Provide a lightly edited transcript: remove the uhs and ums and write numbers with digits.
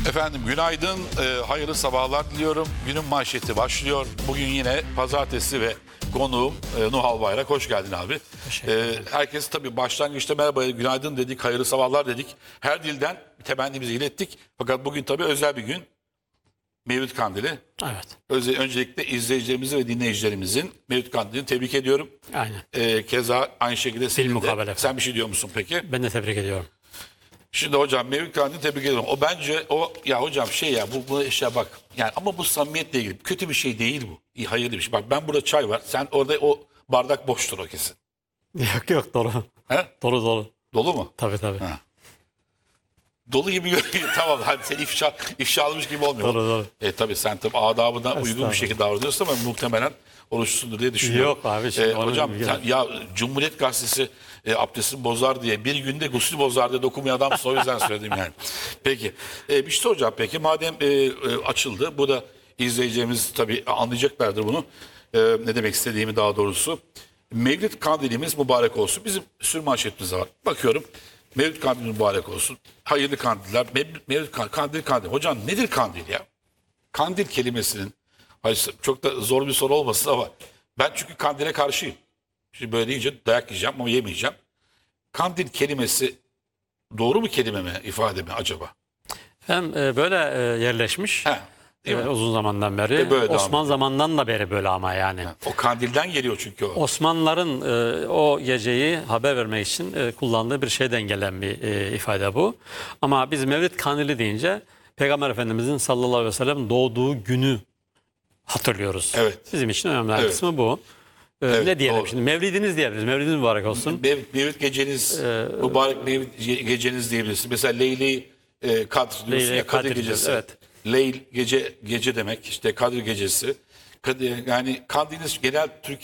Efendim günaydın, hayırlı sabahlar diliyorum. Günün manşeti başlıyor. Bugün yine pazartesi ve konuğum Nuh Albayrak. Hoş geldin abi. Herkes tabii başlangıçta merhaba, günaydın dedik, hayırlı sabahlar dedik. Her dilden temennimizi ilettik. Fakat bugün tabii özel bir gün. Mevlüt Kandili. Evet. Öncelikle izleyicilerimizi ve dinleyicilerimizin Mevlüt Kandili'ni tebrik ediyorum. Aynen. Keza aynı şekilde senin de. Mukabele. Sen bir şey diyor musun peki? Ben de tebrik ediyorum. Şimdi hocam Mevlüt Kandili'ni tebrik ediyorum. O bence ya hocam bu işe bak. Yani ama bu samimiyetle ilgili kötü bir şey değil bu. İyi, hayırlı bir şey. Bak ben burada çay var. Sen orada o bardak boştur o kesin. Yok dolu. He? Dolu. Dolu mu? Tabii. Ha. Dolu gibi görünüyor. Tamam hadi seni ifşa almış gibi olmuyor. Doğru. Tabii sen tabii adabına uygun bir şekilde davranıyorsun ama muhtemelen oruçlusundur diye düşünüyorum. Yok abi. Şimdi Hocam ya Cumhuriyet Gazetesi abdestini bozar diye bir günde gusül bozar diye dokumayan adamsın, o yüzden söyledim yani. Peki bir şey soracağım peki madem açıldı, bu da izleyeceğimiz tabii anlayacaklardır bunu. Ne demek istediğimi daha doğrusu. Mevlid Kandilimiz mübarek olsun. Bizim sürü manşetimiz var. Bakıyorum. Mevlid Kandili mübarek olsun. Hayırlı kandiller. Mevlid Kandil. Hocam nedir kandil ya? Kandil kelimesinin, çok da zor bir soru olmasın ama ben çünkü kandile karşıyım. Şimdi böyle deyince dayak yiyeceğim ama yemeyeceğim. Kandil kelimesi doğru mu kelime mi, ifade mi acaba? hem böyle yerleşmiş Değil mi? uzun zamandan beri. Böyle Osmanlı zamanından da beri böyle ama yani. O kandilden geliyor çünkü o. Osmanlıların o geceyi haber vermek için kullandığı bir şeyden gelen bir ifade bu. Ama biz Mevlid Kandili deyince Peygamber Efendimizin sallallahu aleyhi ve sellem doğduğu günü hatırlıyoruz. Evet. Bizim için önemli kısmı bu. Evet, ne diyelim doğru. şimdi? Mevlidiniz diyebiliriz. Mevlidiniz mübarek olsun. Mevlid geceniz, mübarek Mevlid geceniz diyebilirsiniz. Mesela Leyli Kadr diyorsun Leyli-i ya, Kadir Kadr gecesi. diyoruz, evet. Leyl gece demek, işte Kadir gecesi. Yani kandiliniz genel Türkiye